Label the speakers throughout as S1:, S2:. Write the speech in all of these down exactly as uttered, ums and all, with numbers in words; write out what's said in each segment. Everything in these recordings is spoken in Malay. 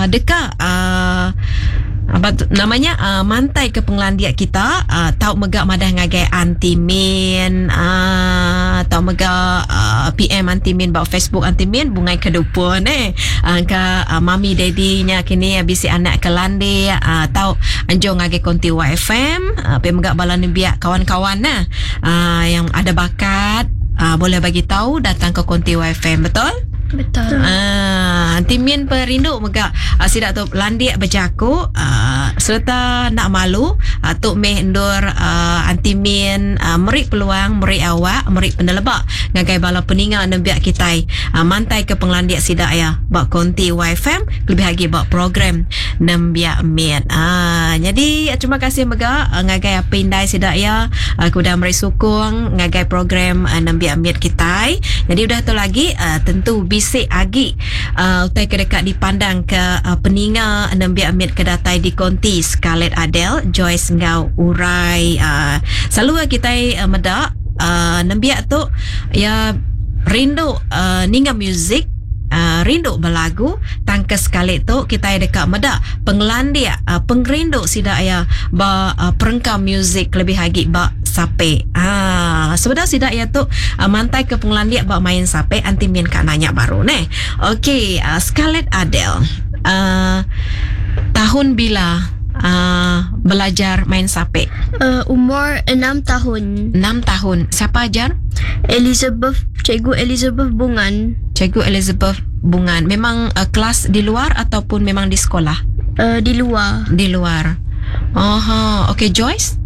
S1: uh, deka uh, apa tu, namanya uh, mantai ke penglandiak kita uh, tau megak madah ngagai antimin uh, tau megak uh, P M antimin bawa Facebook antimin bungai kedupun eh uh, ka uh, mami daddy nya kini bisi anak ke landi uh, tau anjo ngagai konti Y F M uh, pe megak balan biak kawan-kawan nah uh, yang ada bakat uh, boleh bagi tahu datang ke konti Y F M, betul?
S2: Betul.
S1: Ah, antimin perindu megak uh, sidak tu landik berjaku uh, serta nak malu uh, tok meh endur uh, antimin uh, merik peluang merik awak merik pendelebak ngagai bala peninga nembiak kita uh, mantai ke penglandik sidak ya bak konti Y F M lebih lagi bak program nembiak mit. Ah, jadi terima kasih megak uh, ngagai pindai sidak ya uh, kuda merik sukung ngagai program uh, nembiak mit kita. Jadi udah tu lagi uh, tentu bisik agi uh, utai ke dekat dipandang ke uh, peninga nembiak mit kedatai di konti Scarlett Adele Joyce ngau urai uh, selalu kita uh, medak uh, nembiak tu ya rindu uh, ninga music Uh, rindu berlagu tangke sekali tu kita dekat medak penglandia uh, pengrindu sidak ya ba uh, perengkam muzik lebih lagi ba sape ah sebenarnya sidak ya tu uh, mantai ke penglandia ba main sape antimin kak nanya baru neh. Okey, uh, Scarlett Adele uh, tahun bila uh, belajar main sape?
S2: Uh, umur enam tahun.
S1: enam tahun. Siapa ajar?
S2: Elizabeth, Cikgu Elizabeth Bungan.
S1: Cikgu Elizabeth Bungan. Memang uh, kelas di luar ataupun memang di sekolah?
S2: Uh, di luar.
S1: Di luar. Aha, okey. Joyce?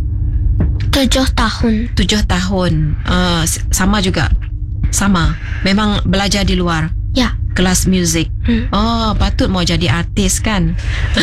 S2: Tujuh tahun.
S1: Tujuh tahun. Uh, sama juga. Sama. Memang belajar di luar.
S2: Ya.
S1: Kelas muzik.
S2: Hmm.
S1: Oh, patut mau jadi artis kan?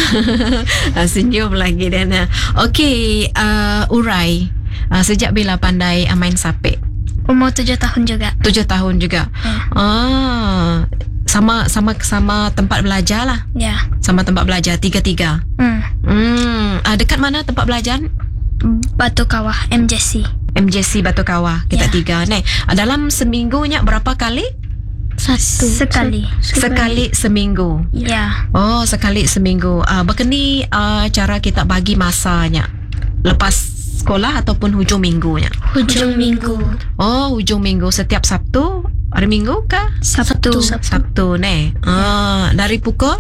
S1: Senyum lagi Dana. Okey, uh, urai. Uh, sejak bila pandai uh, main sape?
S2: Umur tujuh tahun juga.
S1: Tujuh tahun juga.
S2: Hmm.
S1: Ah, sama sama sama tempat belajar lah.
S2: Ya.
S1: Sama tempat belajar tiga-tiga.
S2: Hmm.
S1: Hmm, uh, dekat mana tempat belajar?
S2: Batu Kawah M J C.
S1: M J C Batu Kawah. Kita
S2: Ya.
S1: tiga nih. Uh, dalam seminggunya berapa kali?
S2: Satu. Sekali.
S1: Sekali seminggu.
S2: Ya.
S1: Oh, sekali seminggu. Uh, Begini uh, cara kita bagi masanya. Lepas sekolah ataupun hujung minggunya?
S2: Hujung minggu.
S1: Oh, hujung minggu setiap Sabtu? Hari Minggu kah?
S2: Sabtu.
S1: Sabtu nih. Ah, dari pukul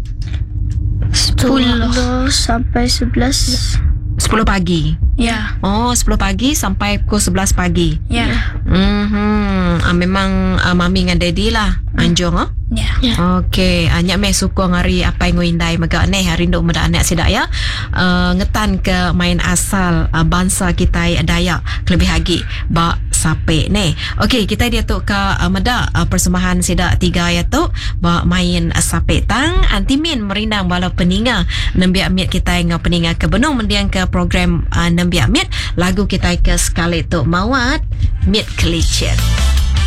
S2: Sepuluh sampai sebelas.
S1: sepuluh pagi.
S2: Ya.
S1: Oh, sepuluh pagi sampai pukul sebelas pagi.
S2: Ya.
S1: Mhm. Ah, memang ah, mami dengan daddy lah anjong ah.
S2: Ya. Ya.
S1: Okey, anyak meh suka ngari apa yang ngindai megak neh hari nduk meda anak sidak ya. Uh, ngetan ke main asal uh, bangsa kita Dayak lebih lagi ba sape neh. Okey, kita dia tu ke uh, meda uh, persembahan sidak tiga ya tu ba main uh, sape tang antimin merindang bala peninga nembiak mit kita ngau peninga ke benung mendiang ke program uh, nembiak mit lagu kita ke sekali tu mawat mit kelicit.